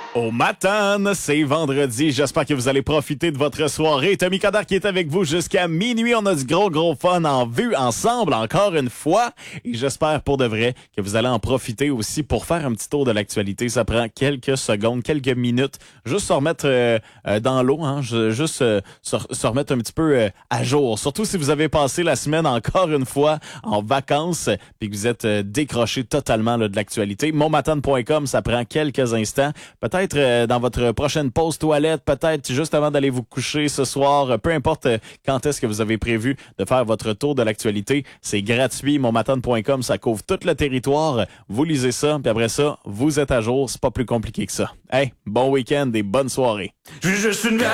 Au matin, c'est vendredi. J'espère que vous allez profiter de votre soirée. Tommy Coderre qui est avec vous jusqu'à minuit. On a du gros fun en vue ensemble encore une fois. Et j'espère pour de vrai que vous allez en profiter aussi pour faire un petit tour de l'actualité. Ça prend quelques secondes, quelques minutes. Juste se remettre dans l'eau, hein. Juste se remettre un petit peu à jour. Surtout si vous avez passé la semaine encore une fois en vacances puis que vous êtes décroché totalement là, de l'actualité. Monmatin.com, ça prend quelques instants. Peut-être dans votre prochaine pause toilette, peut-être juste avant d'aller vous coucher ce soir, peu importe quand est-ce que vous avez prévu de faire votre tour de l'actualité, c'est gratuit, monmatin.com, ça couvre tout le territoire, vous lisez ça, puis après ça, vous êtes à jour, c'est pas plus compliqué que ça. Hey, bon week-end et bonne soirée.